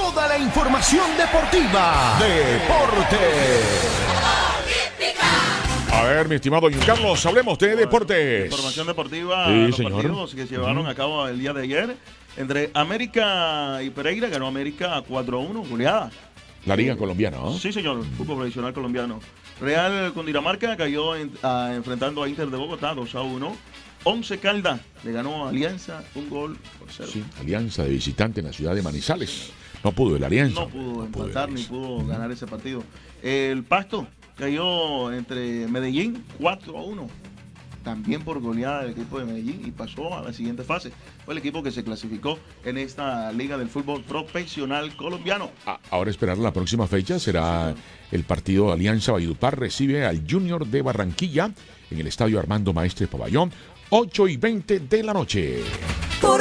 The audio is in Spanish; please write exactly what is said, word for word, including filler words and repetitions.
toda la información deportiva. Deportes. A ver, mi estimado Carlos, hablemos de deportes. Información deportiva, sí, los señor. partidos que se llevaron uh-huh. a cabo el día de ayer. Entre América y Pereira, ganó América cuatro a uno, goleada. La liga eh, colombiana, ¿no? Sí, señor, fútbol profesional colombiano. Real Cundinamarca cayó en, a, enfrentando a Inter de Bogotá dos a uno. Once Caldas le ganó a Alianza un gol por cero. Sí, Alianza de visitante en la ciudad de Manizales. No pudo el Alianza. No pudo no empatar pudo ni pudo ganar ese partido. El Pasto cayó entre Medellín cuatro a uno. También por goleada del equipo de Medellín y pasó a la siguiente fase. Fue el equipo que se clasificó en esta liga del fútbol profesional colombiano. Ah, ahora esperar la próxima fecha será el partido de Alianza Valledupar. Recibe al Junior de Barranquilla en el estadio Armando Maestre Pabellón, ocho y veinte de la noche.